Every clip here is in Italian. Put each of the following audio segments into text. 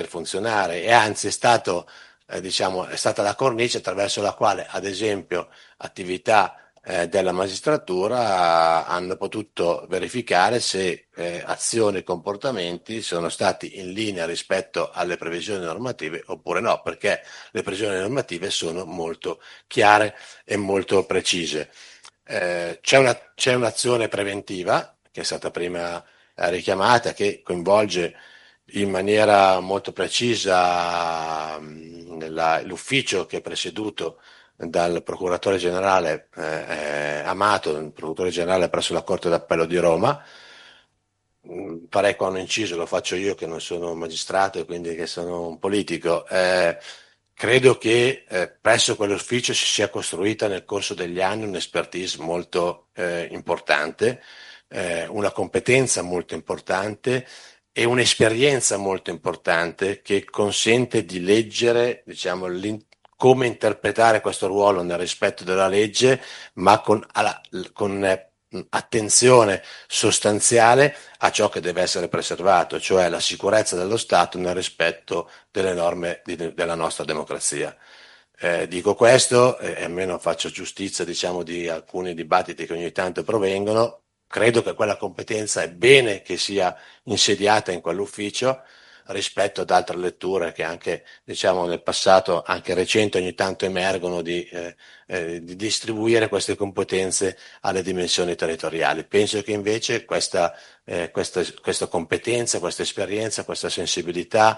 funzionare, e anzi è stata la cornice attraverso la quale, ad esempio, attività della magistratura hanno potuto verificare se azioni e comportamenti sono stati in linea rispetto alle previsioni normative oppure no, perché le previsioni normative sono molto chiare e molto precise. C'è un'azione preventiva che è stata prima richiamata, che coinvolge in maniera molto precisa l'ufficio che è presieduto dal procuratore generale Amato, il procuratore generale presso la Corte d'Appello di Roma. Farei qua un inciso, lo faccio io che non sono un magistrato e quindi che sono un politico. Credo che presso quell'ufficio si sia costruita nel corso degli anni un'expertise molto importante, una competenza molto importante e un'esperienza molto importante che consente di leggere, diciamo, come interpretare questo ruolo nel rispetto della legge, ma con attenzione sostanziale a ciò che deve essere preservato, cioè la sicurezza dello Stato nel rispetto delle norme della nostra democrazia. Dico questo e almeno faccio giustizia, diciamo, di alcuni dibattiti che ogni tanto provengono. Credo che quella competenza è bene che sia insediata in quell'ufficio rispetto ad altre letture che anche, diciamo, nel passato, anche recente, ogni tanto emergono di distribuire queste competenze alle dimensioni territoriali. Penso che invece questa competenza, questa esperienza, questa sensibilità,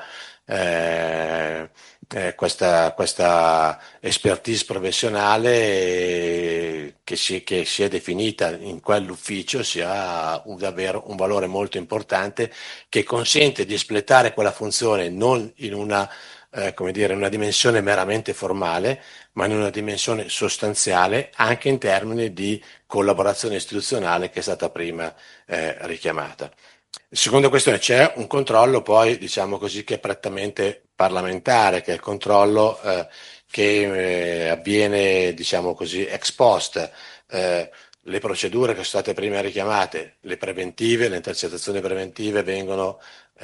questa expertise professionale che si è definita in quell'ufficio sia davvero un valore molto importante che consente di espletare quella funzione non in come dire, in una dimensione meramente formale, ma in una dimensione sostanziale anche in termini di collaborazione istituzionale che è stata prima richiamata. Seconda questione, c'è un controllo poi, diciamo così, che è prettamente parlamentare, che è il controllo che avviene, diciamo così, ex post. Le procedure che sono state prima richiamate, le preventive, le intercettazioni preventive vengono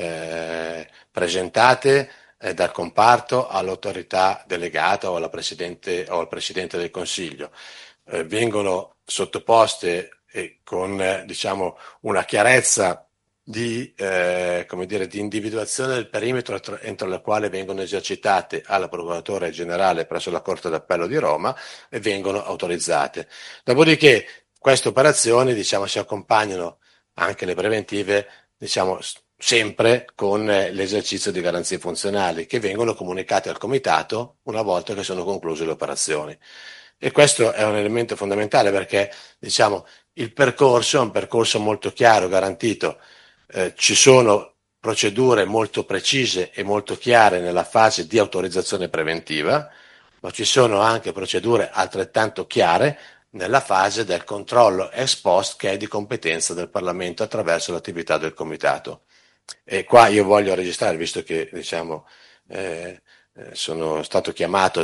presentate dal comparto all'autorità delegata o o al Presidente del Consiglio. Vengono sottoposte con diciamo, una chiarezza come dire, di individuazione del perimetro entro il quale vengono esercitate alla Procuratore Generale presso la Corte d'Appello di Roma e vengono autorizzate. Dopodiché queste operazioni, diciamo, si accompagnano anche le preventive, diciamo, sempre con l'esercizio di garanzie funzionali che vengono comunicate al Comitato una volta che sono concluse le operazioni. E questo è un elemento fondamentale perché, diciamo, il percorso è un percorso molto chiaro, garantito. Ci sono procedure molto precise e molto chiare nella fase di autorizzazione preventiva, ma ci sono anche procedure altrettanto chiare nella fase del controllo ex post che è di competenza del Parlamento attraverso l'attività del Comitato. E qua io voglio registrare, visto che diciamo, sono stato chiamato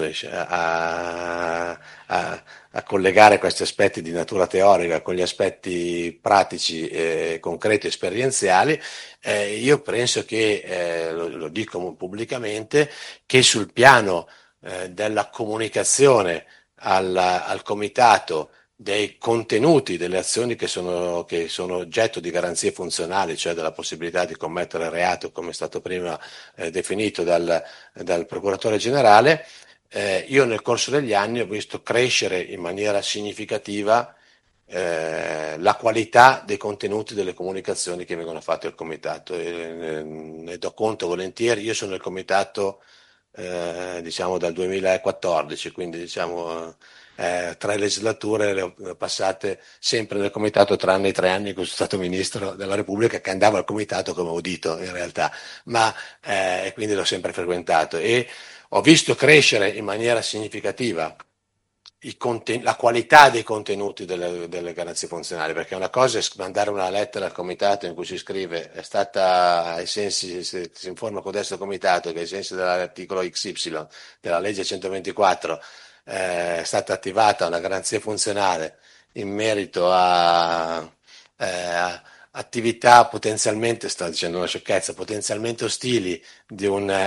a collegare questi aspetti di natura teorica con gli aspetti pratici, concreti, esperienziali, io penso che, lo dico pubblicamente, che sul piano della comunicazione al Comitato dei contenuti delle azioni che sono oggetto di garanzie funzionali, cioè della possibilità di commettere reato, come è stato prima definito dal procuratore generale, io nel corso degli anni ho visto crescere in maniera significativa la qualità dei contenuti delle comunicazioni che vengono fatte al comitato. Ne do conto volentieri, io sono nel comitato diciamo dal 2014, quindi diciamo 3 legislature le ho passate sempre nel comitato, tranne i 3 anni che sono stato ministro della Repubblica, che andavo al comitato come audito in realtà, ma quindi l'ho sempre frequentato e ho visto crescere in maniera significativa la qualità dei contenuti delle garanzie funzionali, perché una cosa è mandare una lettera al comitato in cui si scrive è stata ai sensi, si informa codesto comitato che ai sensi dell'articolo XY della legge 124 è stata attivata una garanzia funzionale in merito a attività potenzialmente, sto dicendo una sciocchezza, potenzialmente ostili di un